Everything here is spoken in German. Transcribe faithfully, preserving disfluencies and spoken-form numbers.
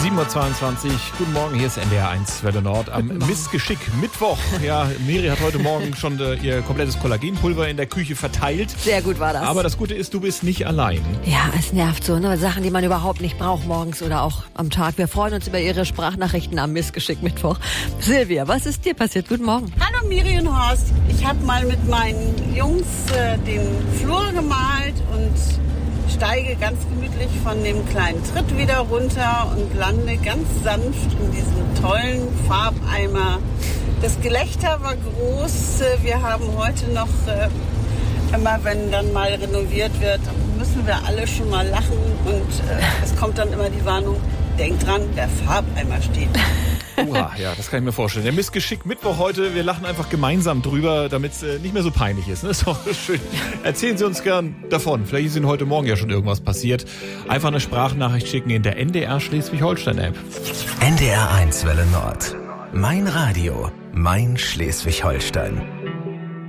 sieben Uhr zweiundzwanzig, guten Morgen, hier ist N D R eins Welle Nord am Missgeschick Mittwoch. Ja, Miri hat heute Morgen schon äh, ihr komplettes Kollagenpulver in der Küche verteilt. Sehr gut war das. Aber das Gute ist, du bist nicht allein. Ja, es nervt so, ne? Sachen, die man überhaupt nicht braucht morgens oder auch am Tag. Wir freuen uns über Ihre Sprachnachrichten am Missgeschick Mittwoch. Silvia, was ist dir passiert? Guten Morgen. Hallo Miri und Horst. Ich habe mal mit meinen Jungs äh, den Flur gemalt und steige ganz gemütlich von dem kleinen Tritt wieder runter und lande ganz sanft in diesem tollen Farbeimer. Das Gelächter war groß. Wir haben heute noch, äh, immer wenn dann mal renoviert wird, müssen wir alle schon mal lachen. Und äh, es kommt dann immer die Warnung, denkt dran, der Farbeimer steht. Uha, ja, das kann ich mir vorstellen. Der Missgeschick Mittwoch heute, wir lachen einfach gemeinsam drüber, damit es äh, nicht mehr so peinlich ist. Ne? Ist doch schön. Erzählen Sie uns gern davon. Vielleicht ist Ihnen heute Morgen ja schon irgendwas passiert. Einfach eine Sprachnachricht schicken in der N D R Schleswig-Holstein-App. N D R eins Welle Nord. Mein Radio, mein Schleswig-Holstein.